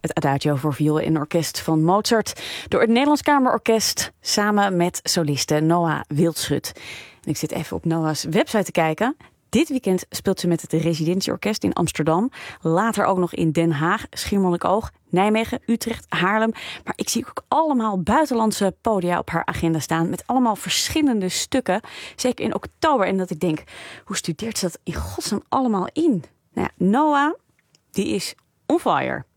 het Adagio voor viool en orkest van Mozart door het Nederlands Kamerorkest samen met soliste Noah Wildschut. En ik zit even op Noah's website te kijken. Dit weekend speelt ze met het Residentieorkest in Amsterdam. Later ook nog in Den Haag, Schiermonnikoog, Nijmegen, Utrecht, Haarlem. Maar ik zie ook allemaal buitenlandse podia op haar agenda staan met allemaal verschillende stukken. Zeker in oktober. En dat ik denk, hoe studeert ze dat in godsnaam allemaal in? Nou ja, Noah, die is on fire.